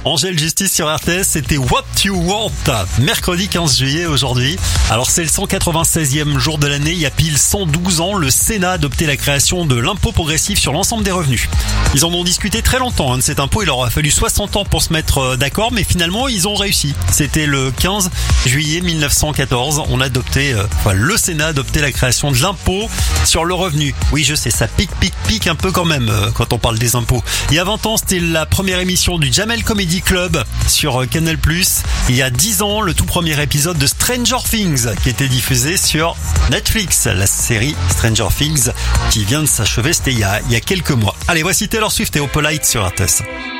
Angèle Justice sur RTS, c'était What You Want, mercredi 15 juillet aujourd'hui. Alors c'est le 196e jour de l'année, il y a pile 112 ans, le Sénat a adopté la création de l'impôt progressif sur l'ensemble des revenus. Ils en ont discuté très longtemps de cet impôt, il leur a fallu 60 ans pour se mettre d'accord, mais finalement ils ont réussi. C'était le 15 juillet 1914, le Sénat a adopté la création de l'impôt sur le revenu. Oui, je sais, ça pique un peu quand même quand on parle des impôts. Il y a 20 ans, c'était la première émission du Jamel Comedy Club sur Canal+. Il y a 10 ans, le tout premier épisode de Stranger Things qui était diffusé sur Netflix. La série Stranger Things qui vient de s'achever, c'était il y a quelques mois. Allez, voici Taylor Swift et Opalite sur RTS.